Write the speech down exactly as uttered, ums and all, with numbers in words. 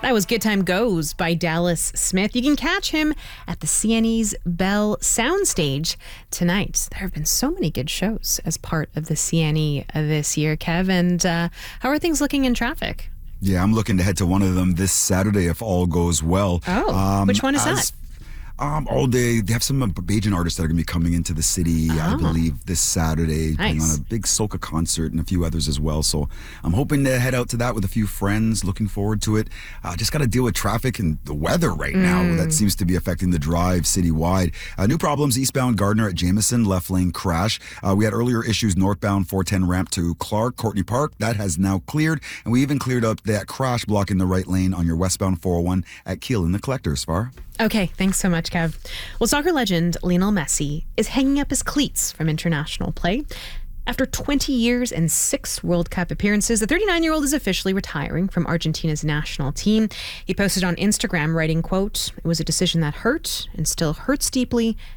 That was Good Time Goes by Dallas Smith. You can catch him at the C N E's Bell Soundstage tonight. There have been so many good shows as part of the C N E this year, Kev. And uh, how are things looking in traffic? Yeah, I'm looking to head to one of them this Saturday if all goes well. Oh, um, which one is as, that? Um, all day. They have some Bajan artists that are going to be coming into the city, Oh. I believe, this Saturday, playing Nice. on a big soca concert and a few others as well. So I'm hoping to head out to that with a few friends. Looking forward to it. Uh, just got to deal with traffic and the weather right now. Mm. That seems to be affecting the drive citywide. Uh, new problems eastbound Gardner at Jameson, left lane crash. Uh, we had earlier issues northbound four ten ramp to Clark, Courtney Park. That has now cleared. And we even cleared up that crash blocking the right lane on your westbound four oh one at Keele in the Collectors. Far. Okay, thanks so much, Kev. Well, soccer legend Lionel Messi is hanging up his cleats from international play. After twenty years and six World Cup appearances, the thirty-nine-year-old is officially retiring from Argentina's national team. He posted on Instagram writing, quote, "It was a decision that hurt and still hurts deeply